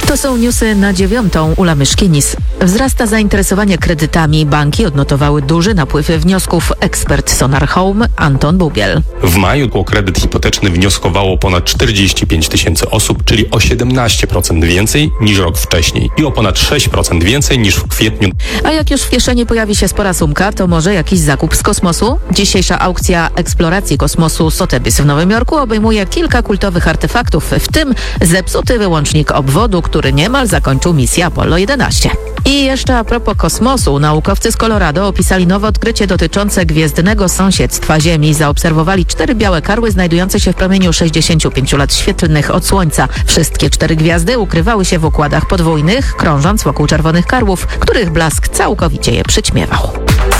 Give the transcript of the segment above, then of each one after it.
To są newsy na 9:00. Ula Myszkinis. Wzrasta zainteresowanie kredytami. Banki odnotowały duży napływ wniosków. Ekspert Sonar Home Anton Bubiel. W maju o kredyt hipoteczny wnioskowało ponad 45 tysięcy osób, czyli o 17% więcej niż rok wcześniej i o ponad 6% więcej niż w kwietniu. A jak już w kieszeni pojawi się spora sumka, to może jakiś zakup z kosmosu? Dzisiejsza aukcja eksploracji kosmosu Sotheby's w Nowym Jorku obejmuje kilka kultowych artefaktów, w tym zepsuty wyłącznik obwodu, który niemal zakończył misję Apollo 11. I jeszcze a propos kosmosu, naukowcy z Colorado opisali nowe odkrycie dotyczące gwiezdnego sąsiedztwa Ziemi. Zaobserwowali 4 białe karły znajdujące się w promieniu 65 lat świetlnych od Słońca. Wszystkie 4 gwiazdy ukrywały się w układach podwójnych, krążąc wokół czerwonych karłów, których blask całkowicie je przyćmiewał.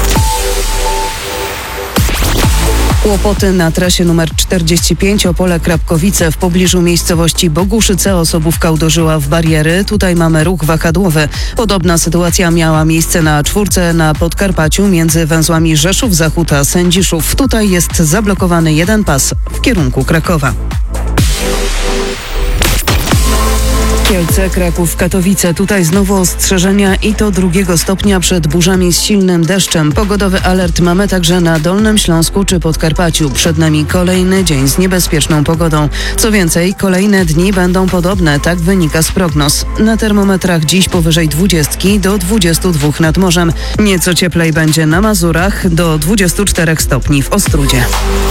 Kłopoty na trasie numer 45 Opole-Krapkowice w pobliżu miejscowości Boguszyce. Osobówka uderzyła w bariery. Tutaj mamy ruch wahadłowy. Podobna sytuacja miała miejsce na 4 na Podkarpaciu między węzłami Rzeszów Zachód a Sędziszów. Tutaj jest zablokowany jeden pas w kierunku Krakowa. Kielce, Kraków, Katowice. Tutaj znowu ostrzeżenia i to 2 stopnia przed burzami z silnym deszczem. Pogodowy alert mamy także na Dolnym Śląsku czy Podkarpaciu. Przed nami kolejny dzień z niebezpieczną pogodą. Co więcej, kolejne dni będą podobne, tak wynika z prognoz. Na termometrach dziś powyżej 20 do 22 nad morzem. Nieco cieplej będzie na Mazurach, do 24 stopni w Ostródzie.